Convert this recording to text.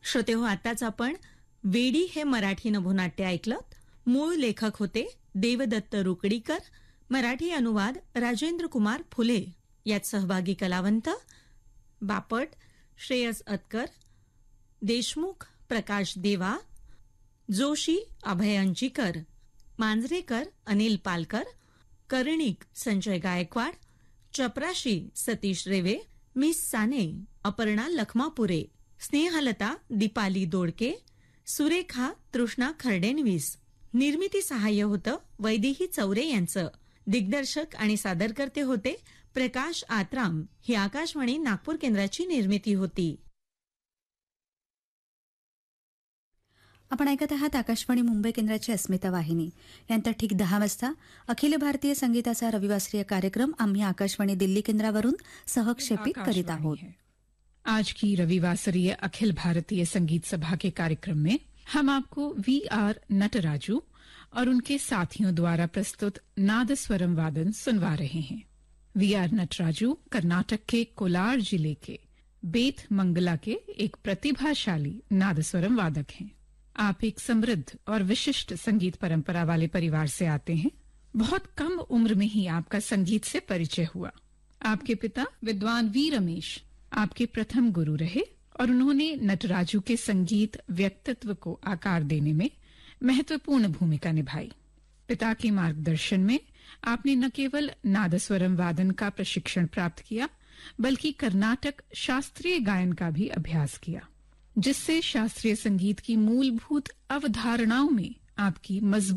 श्रोतेहो, आताच आपण वेडी हे मराठी नभोनाट्य ऐकलं. मूळ लेखक होते देवदत्त रुकडीकर, मराठी अनुवाद राजेंद्र कुमार फुले. यात सहभागी कलावंत बापट श्रेयस अतकर, देशमुख प्रकाश देवा, जोशी अभय अंजीकर, मांजरेकर अनिल पालकर, कर्णिक संजय गायकवाड, चपराशी सतीश रेवे, मिस साने अपर्णा लखमापुरे, स्नेहलता दीपाली दोडके, सुरेखा तृष्णा खर्डेनवीस. निर्मिती सहाय्य होतं वैदेही चौरे यांचं. दिग्दर्शक आणि सादरकर्ते होते प्रकाश आत्राम. ही आकाशवाणी नागपूर केंद्राची निर्मिती होती. आपण ऐकत आहात आकाशवाणी मुंबई केंद्राची अस्मिता वाहिनी. यानंतर ठीक 10 वाजता अखिल भारतीय संगीताचा रविवासरीय कार्यक्रम आम्ही आकाशवाणी दिल्ली केंद्रावरून सहक्षेपित करीत आहोत. आज की रविवासरीय अखिल भारतीय संगीत सभा के कार्यक्रम में हम आपको वी.आर. नटराजू और उनके साथियों द्वारा प्रस्तुत नादस्वरम वादन सुनवा रहे हैं. वी.आर. नटराजू कर्नाटक के कोलार जिले के बेत मंगला के एक प्रतिभाशाली नादस्वरम वादक हैं. आप एक समृद्ध और विशिष्ट संगीत परंपरा वाले परिवार से आते हैं. बहुत कम उम्र में ही आपका संगीत से परिचय हुआ. आपके पिता विद्वान वी रमेश आपके प्रथम गुरु रहे और उन्होंने नटराजू के संगीत व्यक्तित्व को आकार देने में महत्वपूर्ण भूमिका निभाई. पिता के मार्गदर्शन में आपने न केवल नादस्वरम वादन का प्रशिक्षण प्राप्त किया, बल्कि कर्नाटक शास्त्रीय गायन का भी अभ्यास किया, जिससे शास्त्रीय संगीत की मूलभूत अवधारणाओं में आपकी मजबूत